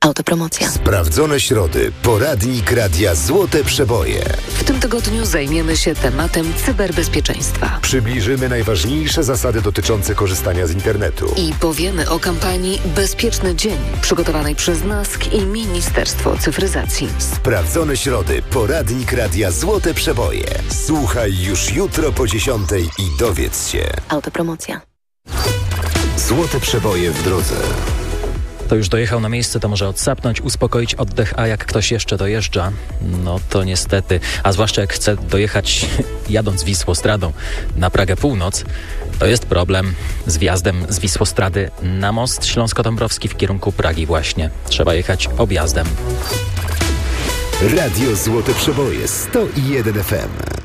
Autopromocja. Sprawdzone środy. Poradnik Radia Złote Przeboje. W tym tygodniu zajmiemy się tematem cyberbezpieczeństwa. Przybliżymy najważniejsze zasady dotyczące korzystania z internetu. I powiemy o kampanii Bezpieczny Dzień, przygotowanej przez NASK i Ministerstwo Cyfryzacji. Sprawdzone środy. Poradnik Radia Złote Przeboje. Słuchaj już jutro po 10:00 i dowiedz się. Autopromocja. Złote Przeboje w drodze. To już dojechał na miejsce, to może odsapnąć, uspokoić oddech, a jak ktoś jeszcze dojeżdża, no to niestety, a zwłaszcza jak chce dojechać jadąc Wisłostradą na Pragę Północ, to jest problem z wjazdem z Wisłostrady na most Śląsko-Dąbrowski w kierunku Pragi właśnie. Trzeba jechać objazdem. Radio Złote Przeboje 101 FM.